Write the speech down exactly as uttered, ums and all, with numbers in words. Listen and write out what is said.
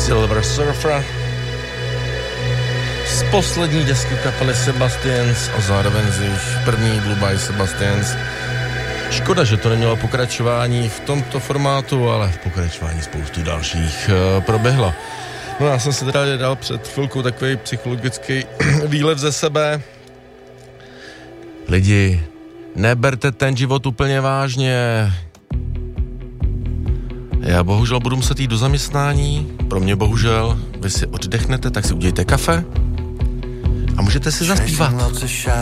Silver Surfer z poslední desky kapely Sebastians a zároveň z jejich první Blue by Sebastians. Škoda, že to nemělo pokračování v tomto formátu, ale pokračování spoustu dalších uh, proběhlo. No já jsem si teda dal před chvilkou takový psychologický výlev ze sebe. Lidi, neberte ten život úplně vážně. Já bohužel budu muset jít do zaměstnání, pro mě bohužel, vy si oddechnete, tak si udějte kafe a můžete si zaspívat.